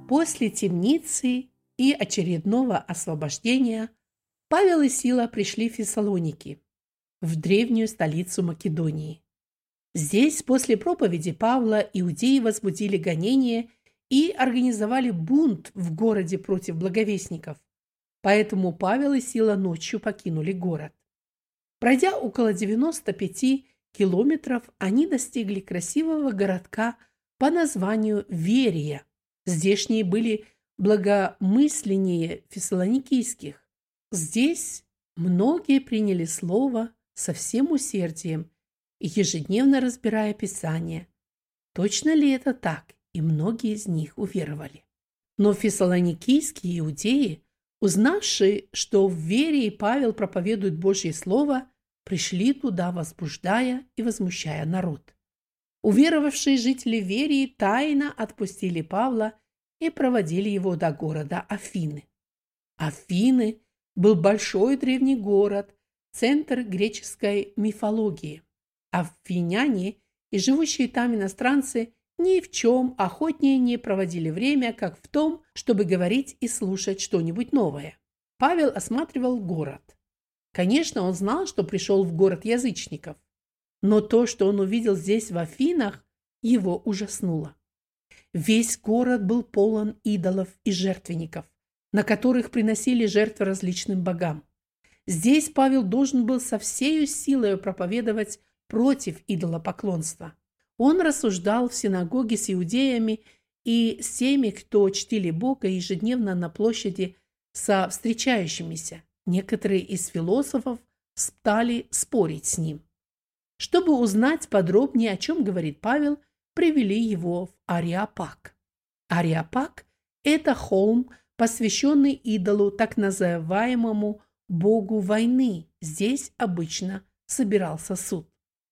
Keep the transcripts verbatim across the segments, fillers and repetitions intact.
После темницы и очередного освобождения Павел и Сила пришли в Фессалоники, в древнюю столицу Македонии. Здесь после проповеди Павла иудеи возбудили гонение и организовали бунт в городе против благовестников, поэтому Павел и Сила ночью покинули город. Пройдя около девяноста пяти километров, они достигли красивого городка по названию Верия. Здешние были благомысленнее фессалоникийских. Здесь многие приняли слово со всем усердием, ежедневно разбирая Писание. Точно ли это так? И многие из них уверовали. Но фессалоникийские иудеи, узнавшие, что в Верии Павел проповедует Божье Слово, пришли туда, возбуждая и возмущая народ. Уверовавшие жители Верии тайно отпустили Павла и проводили его до города Афины. Афины был большой древний город, центр греческой мифологии. Афиняне и живущие там иностранцы ни в чем охотнее не проводили время, как в том, чтобы говорить и слушать что-нибудь новое. Павел осматривал город. Конечно, он знал, что пришел в город язычников, но то, что он увидел здесь, в Афинах, его ужаснуло. Весь город был полон идолов и жертвенников, на которых приносили жертвы различным богам. Здесь Павел должен был со всею силой проповедовать против идолопоклонства. Он рассуждал в синагоге с иудеями и с теми, кто чтили Бога, ежедневно на площади со встречающимися. Некоторые из философов стали спорить с ним. Чтобы узнать подробнее, о чем говорит Павел, привели его в Ареопаг. Ареопаг – это холм, посвященный идолу, так называемому богу войны. Здесь обычно собирался суд.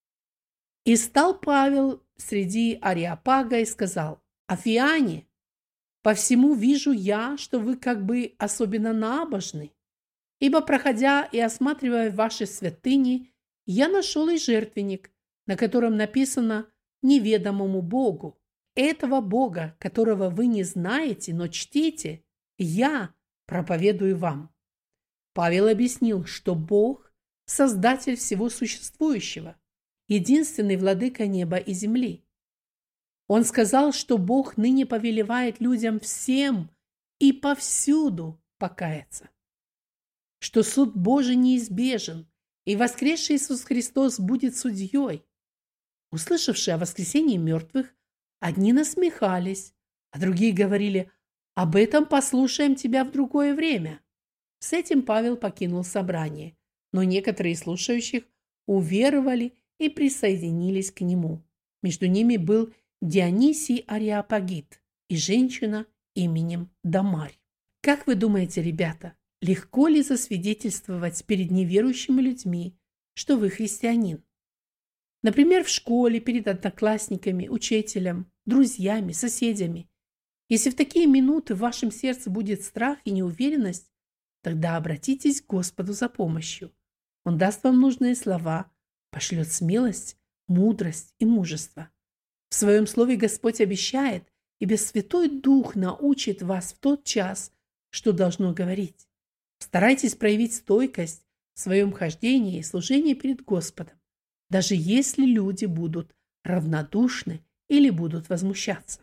И стал Павел среди Ареопага и сказал: «Афиане, по всему вижу я, что вы как бы особенно набожны, ибо, проходя и осматривая ваши святыни, я нашел и жертвенник, на котором написано неведомому Богу. Этого Бога, которого вы не знаете, но чтите, я проповедую вам». Павел объяснил, что Бог – создатель всего существующего, единственный владыка неба и земли. Он сказал, что Бог ныне повелевает людям всем и повсюду покаяться, что суд Божий неизбежен, и воскресший Иисус Христос будет судьей. Услышавшие о воскресении мертвых, одни насмехались, а другие говорили: «Об этом послушаем тебя в другое время». С этим Павел покинул собрание, но некоторые из слушающих уверовали и присоединились к нему. Между ними был Дионисий Ареопагит и женщина именем Дамарь. Как вы думаете, ребята, легко ли засвидетельствовать перед неверующими людьми, что вы христианин? Например, в школе, перед одноклассниками, учителем, друзьями, соседями. Если в такие минуты в вашем сердце будет страх и неуверенность, тогда обратитесь к Господу за помощью. Он даст вам нужные слова, пошлет смелость, мудрость и мужество. В своем слове Господь обещает, ибо Святой Дух научит вас в тот час, что должно говорить. Старайтесь проявить стойкость в своем хождении и служении перед Господом, даже если люди будут равнодушны или будут возмущаться.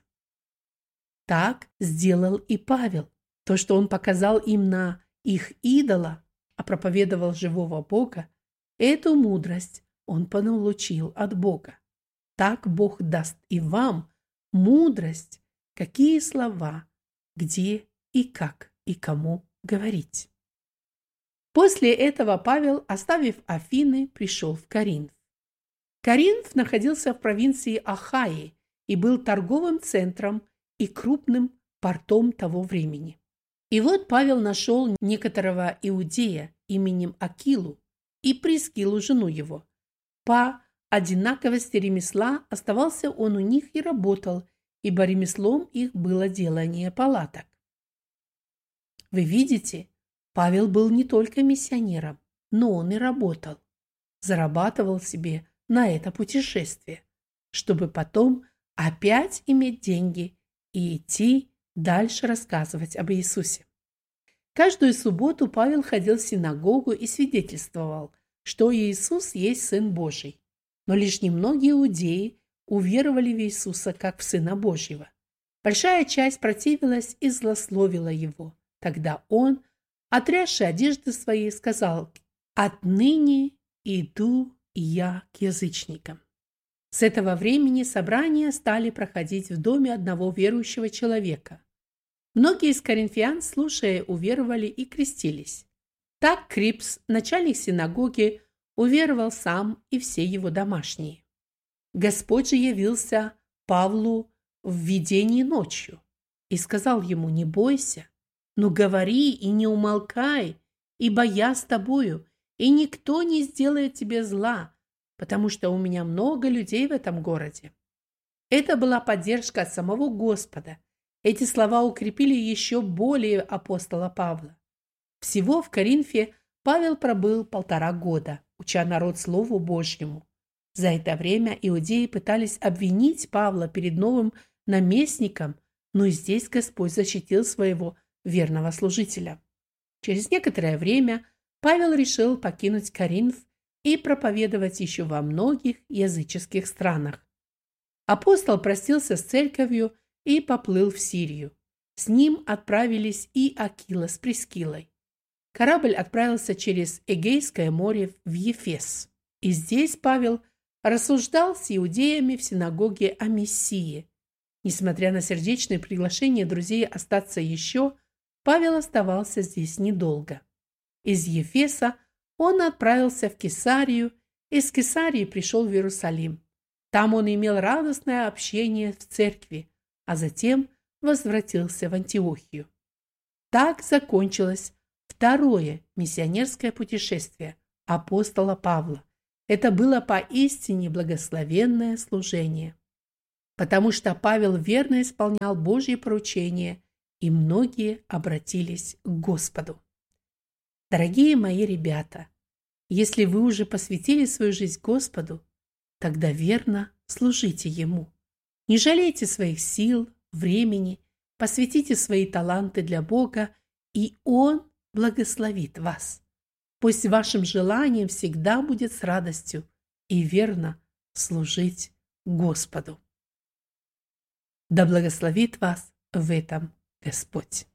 Так сделал и Павел. То, что он показал им на их идола, а проповедовал живого Бога, эту мудрость он получил от Бога. Так Бог даст и вам мудрость, какие слова, где и как и кому говорить. После этого Павел, оставив Афины, пришел в Коринф. Коринф находился в провинции Ахаи и был торговым центром и крупным портом того времени. И вот Павел нашел некоторого иудея именем Акилу и Прискилу, жену его. По одинаковости ремесла оставался он у них и работал, ибо ремеслом их было делание палаток. Вы видите, Павел был не только миссионером, но он и работал, зарабатывал себе на это путешествие, чтобы потом опять иметь деньги и идти дальше рассказывать об Иисусе. Каждую субботу Павел ходил в синагогу и свидетельствовал, что Иисус есть Сын Божий. Но лишь немногие иудеи уверовали в Иисуса как в Сына Божьего. Большая часть противилась и злословила его. Тогда он, отрясши одежды свои, сказал: «Отныне иду я к язычникам». С этого времени собрания стали проходить в доме одного верующего человека. Многие из коринфян, слушая, уверовали и крестились. Так Крипс, начальник синагоги, уверовал сам и все его домашние. Господь же явился Павлу в видении ночью и сказал ему: «Не бойся, но говори и не умолкай, ибо я с тобою, и никто не сделает тебе зла, потому что у меня много людей в этом городе». Это была поддержка от самого Господа. Эти слова укрепили еще более апостола Павла. Всего в Коринфе Павел пробыл полтора года, уча народ Слову Божьему. За это время иудеи пытались обвинить Павла перед новым наместником, но и здесь Господь защитил своего верного служителя. Через некоторое время Павел решил покинуть Коринф и проповедовать еще во многих языческих странах. Апостол простился с церковью и поплыл в Сирию. С ним отправились и Акила с Прискилой. Корабль отправился через Эгейское море в Ефес. И здесь Павел рассуждал с иудеями в синагоге о Мессии. Несмотря на сердечное приглашение друзей остаться еще, Павел оставался здесь недолго. Из Ефеса он отправился в Кесарию, из Кесарии пришел в Иерусалим. Там он имел радостное общение в церкви, а затем возвратился в Антиохию. Так закончилось второе миссионерское путешествие апостола Павла. Это было поистине благословенное служение, потому что Павел верно исполнял Божьи поручения, и многие обратились к Господу. Дорогие мои ребята, если вы уже посвятили свою жизнь Господу, тогда верно служите Ему. Не жалейте своих сил, времени, посвятите свои таланты для Бога, и Он благословит вас. Пусть вашим желанием всегда будет с радостью и верно служить Господу. Да благословит вас в этом Господь.